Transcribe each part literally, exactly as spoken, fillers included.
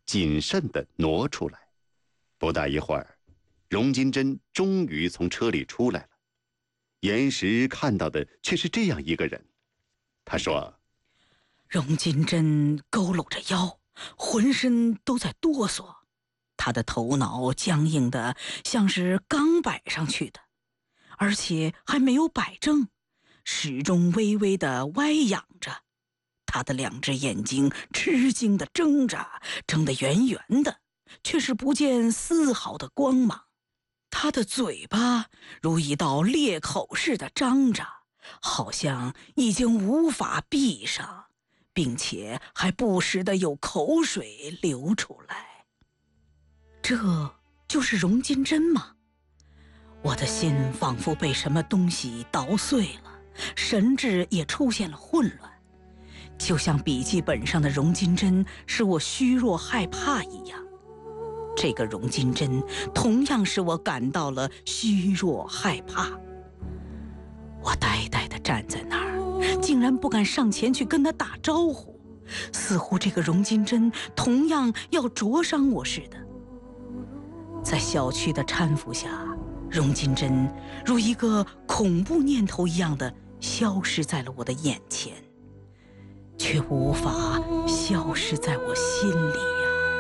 谨慎地挪出来。不大一会儿，荣金珍终于从车里出来了。严石看到的却是这样一个人。他说： 荣金珍佝偻着腰，浑身都在哆嗦，他的头脑僵硬的像是刚摆上去的，而且还没有摆正，始终微微的歪仰着。他的两只眼睛吃惊地睁着，睁得圆圆的，却是不见丝毫的光芒。他的嘴巴如一道裂口似的张着，好像已经无法闭上，并且还不时地有口水流出来。这就是荣金珍吗？我的心仿佛被什么东西捣碎了，神志也出现了混乱，就像笔记本上的荣金珍使我虚弱害怕一样。这个荣金珍同样使我感到了虚弱害怕。我呆呆地站在那儿，竟然不敢上前去跟他打招呼，似乎这个荣金珍同样要灼伤我似的。在小区的搀扶下，荣金珍如一个恐怖念头一样的消失在了我的眼前，却无法消失在我心里呀。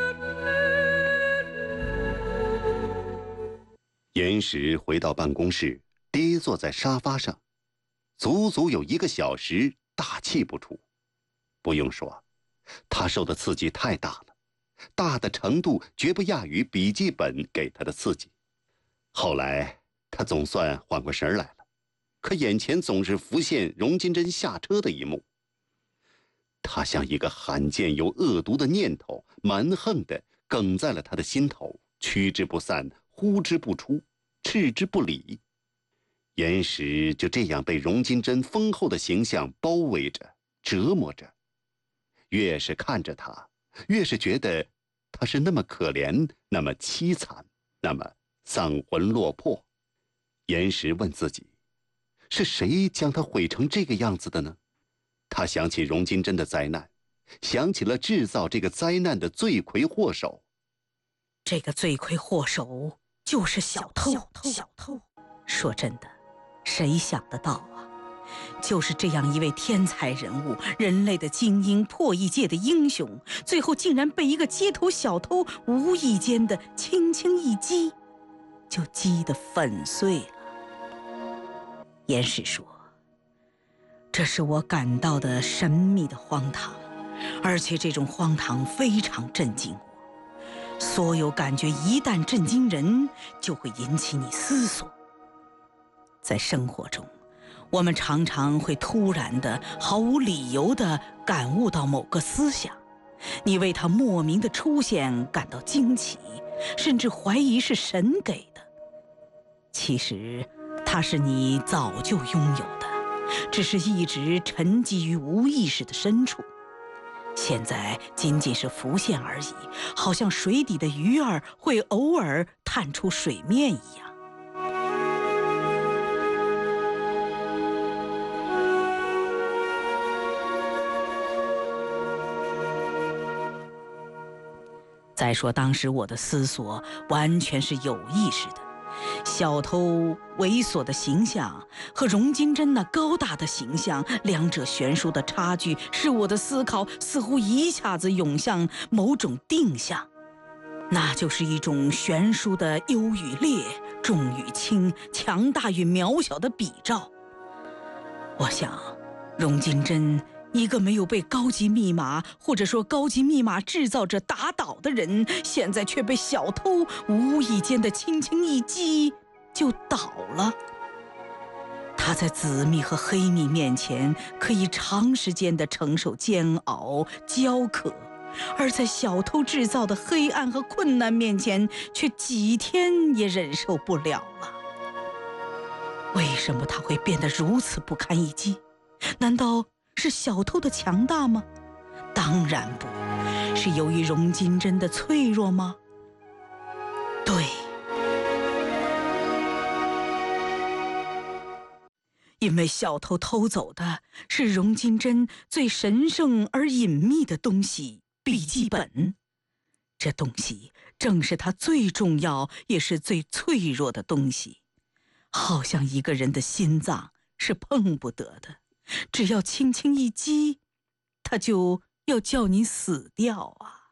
严石回到办公室，跌坐在沙发上，足足有一个小时，大气不出。不用说，他受的刺激太大了，大的程度绝不亚于笔记本给他的刺激。后来他总算缓过神来了，可眼前总是浮现荣金珍下车的一幕。他像一个罕见有恶毒的念头，蛮横地梗在了他的心头，驱之不散，呼之不出，斥之不理。严石就这样被荣金珍丰厚的形象包围着，折磨着。越是看着他，越是觉得他是那么可怜，那么凄惨，那么丧魂落魄。严石问自己，是谁将他毁成这个样子的呢？他想起荣金珍的灾难，想起了制造这个灾难的罪魁祸首。 这个罪魁祸首就是小偷。小偷，小偷。说真的，谁想得到啊？就是这样一位天才人物，人类的精英，破译界的英雄，最后竟然被一个街头小偷无意间的轻轻一击，就击得粉碎了。严石说，这是我感到的神秘的荒唐，而且这种荒唐非常震惊我。所有感觉一旦震惊人，就会引起你思索。在生活中，我们常常会突然的、毫无理由的感悟到某个思想，你为它莫名的出现感到惊奇，甚至怀疑是神给的。其实，它是你早就拥有的，只是一直沉积于无意识的深处。现在仅仅是浮现而已，好像水底的鱼儿会偶尔探出水面一样。再说当时我的思索完全是有意识的，小偷猥琐的形象和荣金珍那高大的形象，两者悬殊的差距使我的思考似乎一下子涌向某种定向，那就是一种悬殊的优与劣，重与轻，强大与渺小的比照。我想，荣金珍一个没有被高级密码或者说高级密码制造者打倒的人，现在却被小偷无意间的轻轻一击就倒了。他在紫密和黑密面前可以长时间地承受煎熬焦渴，而在小偷制造的黑暗和困难面前，却几天也忍受不了了。为什么他会变得如此不堪一击？难道是小偷的强大吗？当然不是。由于荣金珍的脆弱吗？对，因为小偷偷走的是荣金珍最神圣而隐秘的东西——笔记本。 这东西正是他最重要也是最脆弱的东西，好像一个人的心脏是碰不得的，只要轻轻一击，他就要叫你死掉啊！